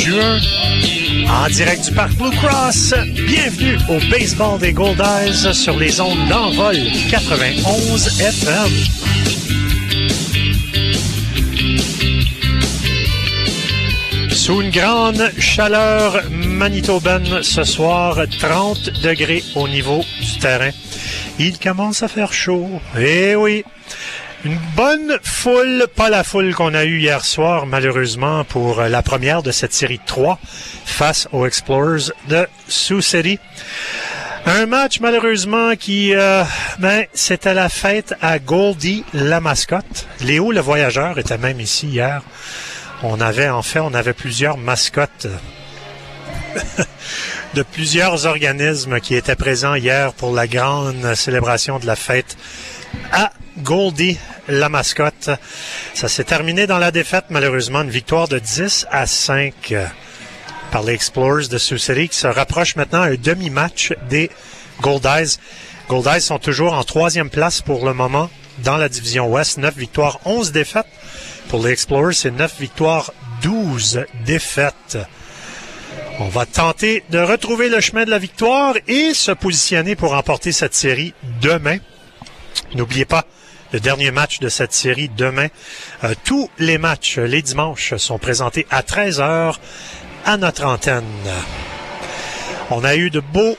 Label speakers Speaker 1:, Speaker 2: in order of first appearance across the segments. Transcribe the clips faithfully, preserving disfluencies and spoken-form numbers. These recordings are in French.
Speaker 1: juin. En direct du Parc Blue Cross, bienvenue au baseball des Goldeyes sur les ondes d'Envol quatre-vingt-onze F M. Sous une grande chaleur manitobaine ce soir, trente degrés au niveau du terrain. Il commence à faire chaud. Eh oui! Une bonne foule, pas la foule qu'on a eue hier soir, malheureusement, pour la première de cette série de trois face aux Explorers de Sioux City. Un match, malheureusement, qui, euh, ben, c'était la fête à Goldie, la mascotte. Léo, le voyageur, était même ici hier. On avait, en fait, on avait plusieurs mascottes de plusieurs organismes qui étaient présents hier pour la grande célébration de la fête à Goldie, la mascotte. Ça s'est terminé dans la défaite, malheureusement, une victoire de dix à cinq par les Explorers de Sioux City qui se rapprochent maintenant à un demi-match des Goldeyes. Goldeyes sont toujours en troisième place pour le moment dans la division Ouest. neuf victoires, onze défaites. Pour les Explorers, c'est neuf victoires, douze défaites. On va tenter de retrouver le chemin de la victoire et se positionner pour remporter cette série demain. N'oubliez pas, le dernier match de cette série demain. Euh, tous les matchs, les dimanches, sont présentés à treize heures à notre antenne. On a eu de beaux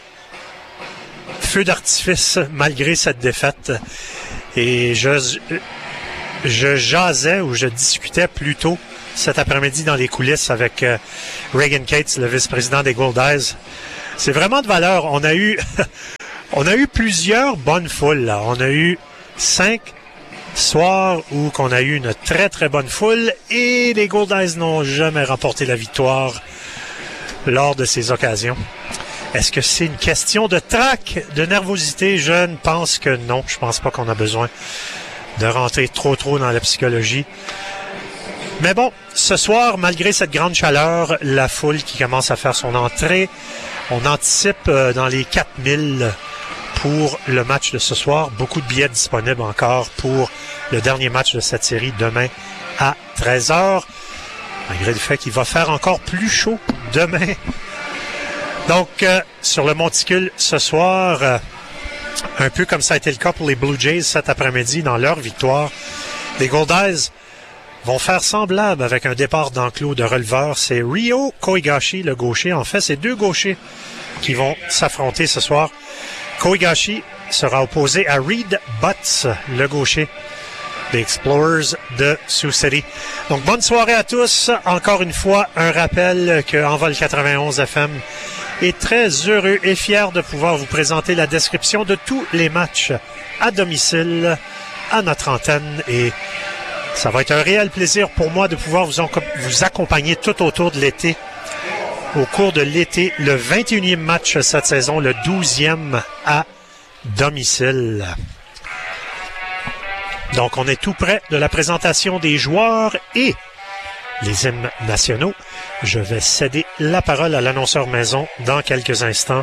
Speaker 1: feux d'artifice malgré cette défaite. Et je, je jasais ou je discutais plutôt cet après-midi dans les coulisses avec euh, Reagan Cates, le vice-président des Goldeyes. C'est vraiment de valeur. On a eu, on a eu plusieurs bonnes foules, là. On a eu cinq soirs où qu'on a eu une très, très bonne foule et les Goldeyes n'ont jamais remporté la victoire lors de ces occasions. Est-ce que c'est une question de trac, de nervosité? Je ne pense que non. Je pense pas qu'on a besoin de rentrer trop, trop dans la psychologie. Mais bon, ce soir, malgré cette grande chaleur, la foule qui commence à faire son entrée, on anticipe euh, dans les quatre mille pour le match de ce soir. Beaucoup de billets disponibles encore pour le dernier match de cette série demain à treize heures. Malgré le fait qu'il va faire encore plus chaud demain. Donc, euh, sur le monticule ce soir, euh, un peu comme ça a été le cas pour les Blue Jays cet après-midi dans leur victoire, les Goldeyes vont faire semblable avec un départ d'enclos de releveur. C'est Ryo Koigashi, le gaucher. En fait, c'est deux gauchers qui vont s'affronter ce soir. Koigashi sera opposé à Reed Butts, le gaucher des Explorers de Sioux City. Donc, bonne soirée à tous. Encore une fois, un rappel que Envol quatre-vingt-onze F M est très heureux et fier de pouvoir vous présenter la description de tous les matchs à domicile à notre antenne. Et ça va être un réel plaisir pour moi de pouvoir vous, en, vous accompagner tout autour de l'été. Au cours de l'été, le vingt et unième match cette saison, le douzième à domicile. Donc, on est tout près de la présentation des joueurs et les hymnes nationaux. Je vais céder la parole à l'annonceur maison dans quelques instants.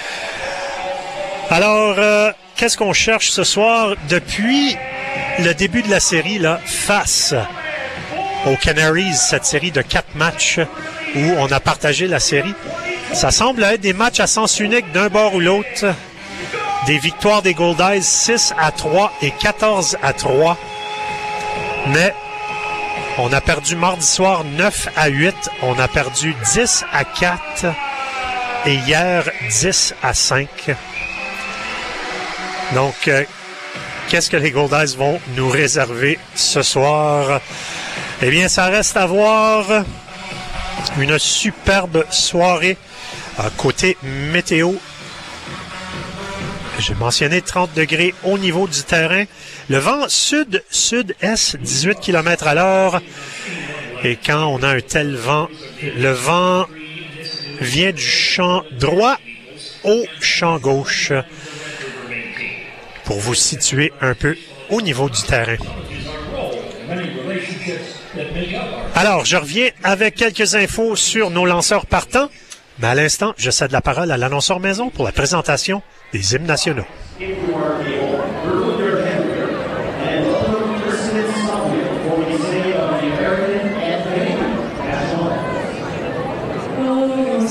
Speaker 1: Alors, euh, qu'est-ce qu'on cherche ce soir? Depuis le début de la série, là, face aux Canaries, cette série de quatre matchs où on a partagé la série, ça semble être des matchs à sens unique d'un bord ou l'autre. Des victoires des Goldeyes six à trois et quatorze à trois. Mais on a perdu mardi soir neuf à huit. On a perdu dix à quatre. Et hier, dix à cinq. Donc, euh, qu'est-ce que les Goldeyes vont nous réserver ce soir? Eh bien, ça reste à voir. Une superbe soirée. À côté météo, j'ai mentionné trente degrés au niveau du terrain. Le vent sud-sud-est, dix-huit kilomètres à l'heure. Et quand on a un tel vent, le vent vient du champ droit au champ gauche. Pour vous situer un peu au niveau du terrain. Alors, je reviens avec quelques infos sur nos lanceurs partants. Mais à l'instant, je cède la parole à l'annonceur maison pour la présentation des hymnes nationaux.